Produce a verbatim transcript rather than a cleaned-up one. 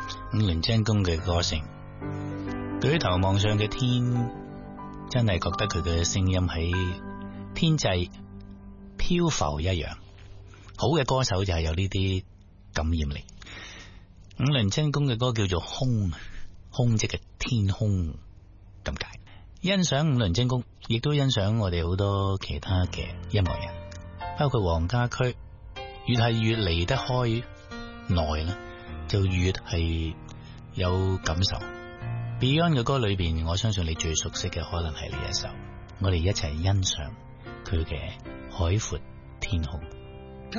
五輪真功嘅歌聲，舉頭望上嘅天，真係覺得佢嘅聲音喺天際漂浮一樣。好嘅歌手就係有呢啲感染力。五輪真功嘅歌叫做空，空即係天空咁解。欣賞五輪真功，亦都欣賞我哋好多其他嘅音樂人，包括黃家駒。越係越離得開內咧，就越係有感受。Beyond 嘅歌裏邊，我相信你最熟悉嘅可能係呢一首，我哋一齊欣賞佢嘅海闊天空。